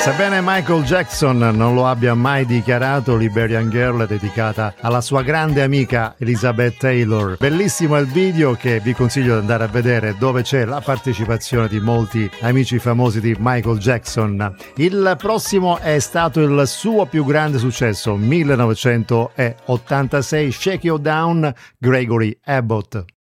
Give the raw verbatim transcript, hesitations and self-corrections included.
Sebbene Michael Jackson non lo abbia mai dichiarato, Liberian Girl è dedicata alla sua grande amica Elizabeth Taylor. Bellissimo il video che vi consiglio di andare a vedere, dove c'è la partecipazione di molti amici famosi di Michael Jackson. Il prossimo è stato il suo più grande successo, millenovecentottantasei, Shake You Down, Gregory Abbott.